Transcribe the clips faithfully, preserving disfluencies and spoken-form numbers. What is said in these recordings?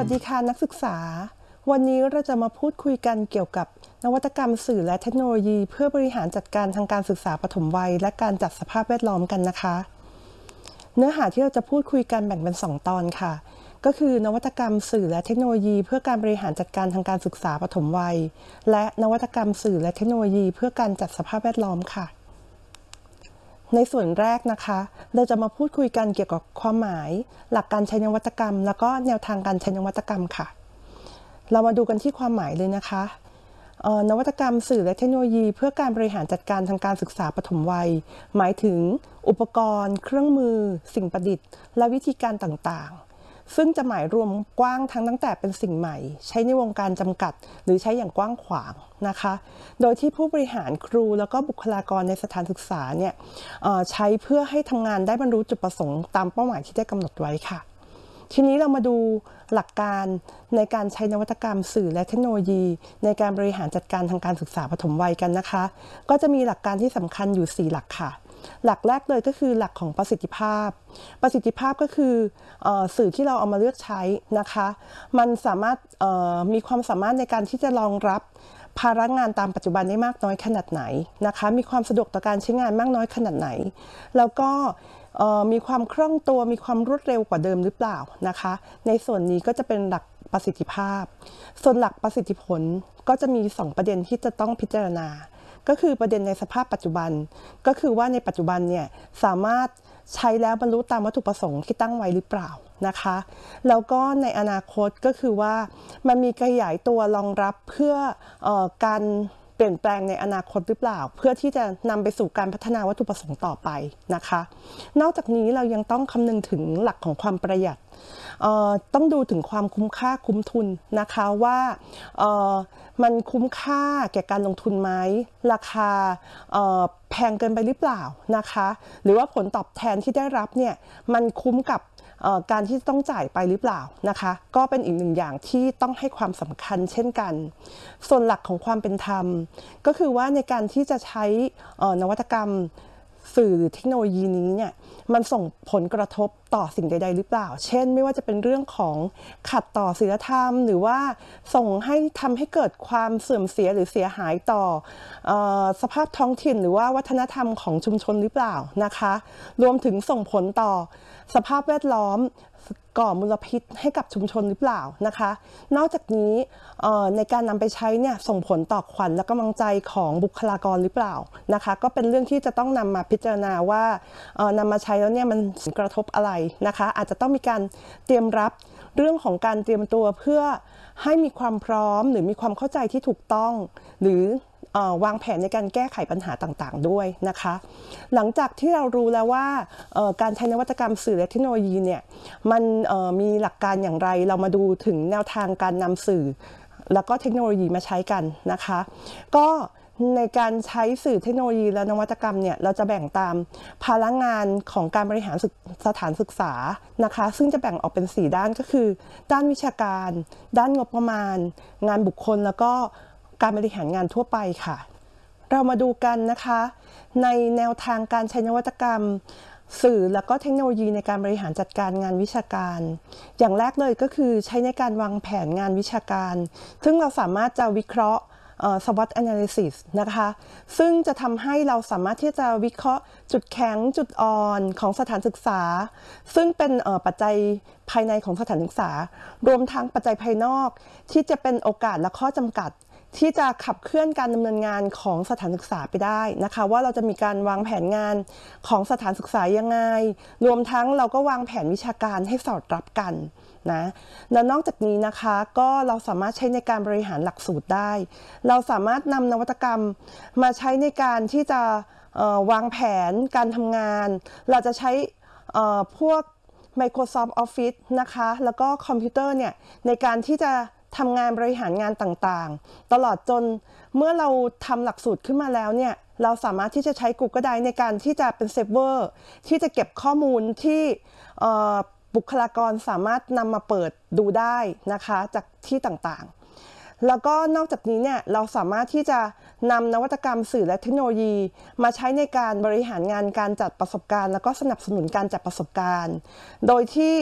สดีค่ะนักศึกษาวันนี้เราจะมาพูดคุยกันเกี่ยวกับนวัตกรรมสื่อและเทคโนโลยีเพื่อบริหารจัดการทางการศึกษาปฐมวัยและการจัดสภาพแวดล้อมกันนะคะเนื้อหาที่เราจะพูดคุยกันแบ่งเป็นสองตอนค่ะก็คือนวัตกรรมสื่อและเทคโนโลยีเพื่อการบริหารจัดการทางการศึกษาปฐมวัยและนวัตกรรมสื่อและเทคโนโลยีเพื่อการจัดสภาพแวดล้อมค่ะในส่วนแรกนะคะเราจะมาพูดคุยกันเกี่ยวกับความหมายหลักการใช้นวัตกรรมแล้วก็แนวทางการใช้นวัตกรรมค่ะเรามาดูกันที่ความหมายเลยนะคะนวัตกรรมสื่อและเทคโนโลยีเพื่อการบริหารจัดการทางการศึกษาปฐมวัยหมายถึงอุปกรณ์เครื่องมือสิ่งประดิษฐ์และวิธีการต่างๆซึ่งจะหมายรวมกว้างทั้งตั้งแต่เป็นสิ่งใหม่ใช้ในวงการจำกัดหรือใช้อย่างกว้างขวางนะคะโดยที่ผู้บริหารครูแล้วก็บุคลากรในสถานศึกษาเนี่ยใช้เพื่อให้ทำงานได้บรรลุจุดประสงค์ตามเป้าหมายที่ได้กำหนดไว้ค่ะทีนี้เรามาดูหลักการในการใช้นวัตกรรมสื่อและเทคโนโลยีในการบริหารจัดการทางการศึกษาปฐมวัยกันนะคะก็จะมีหลักการที่สำคัญอยู่สี่หลักค่ะหลักแรกเลยก็คือหลักของประสิทธิภาพประสิทธิภาพก็คือสื่อที่เราเอามาเลือกใช้นะคะมันสามารถมีความสามารถในการที่จะรองรับภาระงานตามปัจจุบันได้มากน้อยขนาดไหนนะคะมีความสะดวกต่อการใช้งานมากน้อยขนาดไหนแล้วก็มีความคล่องตัวมีความรวดเร็วกว่าเดิมหรือเปล่านะคะในส่วนนี้ก็จะเป็นหลักประสิทธิภาพส่วนหลักประสิทธิผลก็จะมีสองประเด็นที่จะต้องพิจารณาก็คือประเด็นในสภาพปัจจุบันก็คือว่าในปัจจุบันเนี่ยสามารถใช้แล้วบรรลุตามวัตถุประสงค์ที่ตั้งไว้หรือเปล่านะคะแล้วก็ในอนาคตก็คือว่ามันมีขยายตัวรองรับเพื่อเอ่อการเปลี่ยนแปลงในอนาคตหรือเปล่าเพื่อที่จะนำไปสู่การพัฒนาวัตถุประสงค์ต่อไปนะคะนอกจากนี้เรายังต้องคำนึงถึงหลักของความประหยัดต้องดูถึงความคุ้มค่าคุ้มทุนนะคะว่ามันคุ้มค่าแก่การลงทุนไหมราคาแพงเกินไปหรือเปล่านะคะหรือว่าผลตอบแทนที่ได้รับเนี่ยมันคุ้มกับการที่ต้องจ่ายไปหรือเปล่านะคะก็เป็นอีกหนึ่งอย่างที่ต้องให้ความสำคัญเช่นกันส่วนหลักของความเป็นธรรมก็คือว่าในการที่จะใช้นวัตกรรมสื่อหรือเทคโนโลยีนี้เนี่ยมันส่งผลกระทบต่อสิ่งใดๆหรือเปล่าเช่นไม่ว่าจะเป็นเรื่องของขัดต่อศีลธรรมหรือว่าส่งให้ทำให้เกิดความเสื่อมเสียหรือเสียหายต่อเอ่อสภาพท้องถิ่นหรือว่าวัฒนธรรมของชุมชนหรือเปล่านะคะรวมถึงส่งผลต่อสภาพแวดล้อมก่อมลพิษให้กับชุมชนหรือเปล่านะคะนอกจากนี้ในการนำไปใช้เนี่ยส่งผลต่อขวัญและกำลังใจของบุคลากรหรือเปล่านะคะก็เป็นเรื่องที่จะต้องนำมาพิจารณาว่านำมาใช้แล้วเนี่ยมันกระทบอะไรนะคะอาจจะต้องมีการเตรียมรับเรื่องของการเตรียมตัวเพื่อให้มีความพร้อมหรือมีความเข้าใจที่ถูกต้องหรือวางแผนในการแก้ไขปัญหาต่างๆด้วยนะคะหลังจากที่เรารู้แล้วว่าการใช้นวัตกรรมสื่อและเทคโนโลยีเนี่ยมันมีหลักการอย่างไรเรามาดูถึงแนวทางการนำสื่อแล้วก็เทคโนโลยีมาใช้กันนะคะก็ในการใช้สื่อเทคโนโลยีและนวัตกรรมเนี่ยเราจะแบ่งตามภาระงานของการบริหารสถานศึกษานะคะซึ่งจะแบ่งออกเป็นสี่ด้านก็คือด้านวิชาการด้านงบประมาณงานบุคคลแล้วก็การบริหารงานทั่วไปค่ะเรามาดูกันนะคะในแนวทางการใช้นวัตกรรมสื่อแล้วก็เทคโนโลยีในการบริหารจัดการงานวิชาการอย่างแรกเลยก็คือใช้ในการวางแผนงานวิชาการซึ่งเราสามารถจะวิเคราะห์สวอต analysis นะคะซึ่งจะทำให้เราสามารถที่จะวิเคราะห์จุดแข็งจุดอ่อนของสถานศึกษาซึ่งเป็นปัจจัยภายในของสถานศึกษารวมทั้งปัจจัยภายนอกที่จะเป็นโอกาสและข้อจำกัดที่จะขับเคลื่อนการดำเนินงานของสถานศึกษาไปได้นะคะว่าเราจะมีการวางแผนงานของสถานศึกษายังไงรวมทั้งเราก็วางแผนวิชาการให้สอดรับกันนะและนอกจากนี้นะคะก็เราสามารถใช้ในการบริหารหลักสูตรได้เราสามารถนำนวัตกรรมมาใช้ในการที่จะวางแผนการทำงานเราจะใช้พวก Microsoft Office นะคะแล้วก็คอมพิวเตอร์เนี่ยในการที่จะทำงานบริหารงานต่างๆตลอดจนเมื่อเราทำหลักสูตรขึ้นมาแล้วเนี่ยเราสามารถที่จะใช้ Google Drive ในการที่จะเป็นเซิร์ฟเวอร์ที่จะเก็บข้อมูลที่บุคลากรสามารถนำมาเปิดดูได้นะคะจากที่ต่างๆแล้วก็นอกจากนี้เนี่ยเราสามารถที่จะนำนวัตกรรมสื่อและเทคโนโลยีมาใช้ในการบริหารงานการจัดประสบการณ์แล้วก็สนับสนุนการจัดประสบการณ์โดยที่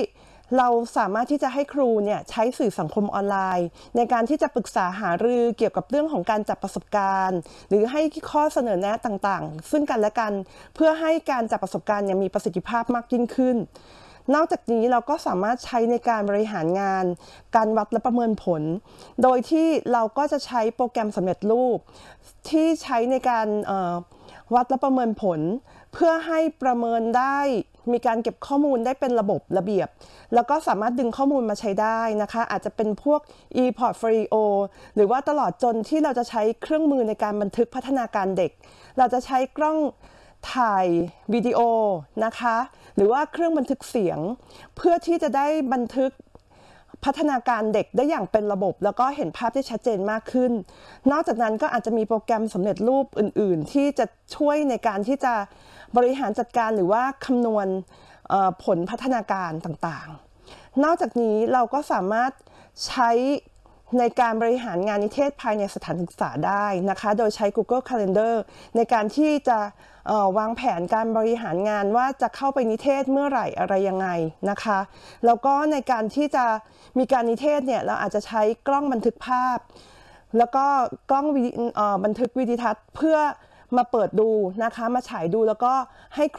เราสามารถที่จะให้ครูเนี่ยใช้สื่อสังคมออนไลน์ในการที่จะปรึกษาหารือเกี่ยวกับเรื่องของการจับประสบการณ์หรือให้ข้อเสนอแนะต่างๆซึ่งกันและกันเพื่อให้การจับประสบการณ์มีประสิทธิภาพมากยิ่งขึ้นนอกจากนี้เราก็สามารถใช้ในการบริหารงานการวัดและประเมินผลโดยที่เราก็จะใช้โปรแกรมสำเร็จรูปที่ใช้ในการวัดและประเมินผลเพื่อให้ประเมินได้มีการเก็บข้อมูลได้เป็นระบบระเบียบแล้วก็สามารถดึงข้อมูลมาใช้ได้นะคะอาจจะเป็นพวก e-portfolio หรือว่าตลอดจนที่เราจะใช้เครื่องมือในการบันทึกพัฒนาการเด็กเราจะใช้กล้องถ่ายวิดีโอนะคะหรือว่าเครื่องบันทึกเสียงเพื่อที่จะได้บันทึกพัฒนาการเด็กได้อย่างเป็นระบบแล้วก็เห็นภาพได้ชัดเจนมากขึ้นนอกจากนั้นก็อาจจะมีโปรแกรมสำเร็จรูปอื่นๆที่จะช่วยในการที่จะบริหารจัดการหรือว่าคำนวณผลพัฒนาการต่างๆนอกจากนี้เราก็สามารถใช้ในการบริหารงานนิเทศภายในสถานศึกษาได้นะคะโดยใช้ Google Calendar ในการที่จะวางแผนการบริหารงานว่าจะเข้าไปนิเทศเมื่อไหร่อะไรยังไงนะคะแล้วก็ในการที่จะมีการนิเทศเนี่ยเราอาจจะใช้กล้องบันทึกภาพแล้วก็กล้องบันทึกวิดีทัศน์เพื่อมาเปิดดูนะคะมาฉายดูแล้วก็ให้